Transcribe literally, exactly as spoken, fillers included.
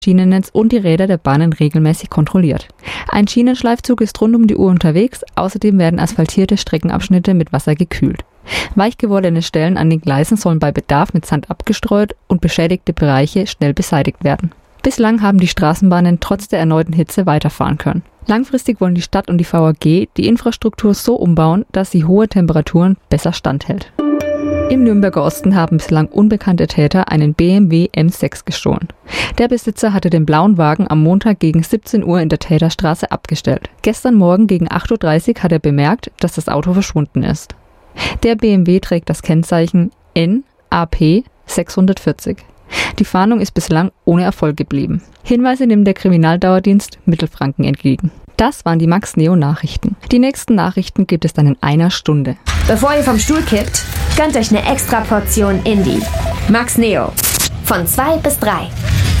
Schienennetz und die Räder der Bahnen regelmäßig kontrolliert. Ein Schienenschleifzug ist rund um die Uhr unterwegs, außerdem werden asphaltierte Streckenabschnitte mit Wasser gekühlt. Weich gewordene Stellen an den Gleisen sollen bei Bedarf mit Sand abgestreut und beschädigte Bereiche schnell beseitigt werden. Bislang haben die Straßenbahnen trotz der erneuten Hitze weiterfahren können. Langfristig wollen die Stadt und die V A G die Infrastruktur so umbauen, dass sie hohe Temperaturen besser standhält. Im Nürnberger Osten haben bislang unbekannte Täter einen B M W M sechs gestohlen. Der Besitzer hatte den blauen Wagen am Montag gegen siebzehn Uhr in der Täterstraße abgestellt. Gestern Morgen gegen acht Uhr dreißig hat er bemerkt, dass das Auto verschwunden ist. Der B M W trägt das Kennzeichen N A P sechshundertvierzig. Die Fahndung ist bislang ohne Erfolg geblieben. Hinweise nimmt der Kriminaldauerdienst Mittelfranken entgegen. Das waren die Max Neo Nachrichten. Die nächsten Nachrichten gibt es dann in einer Stunde. Bevor ihr vom Stuhl kippt, gönnt euch eine extra Portion Indie. Max Neo. Von zwei bis drei.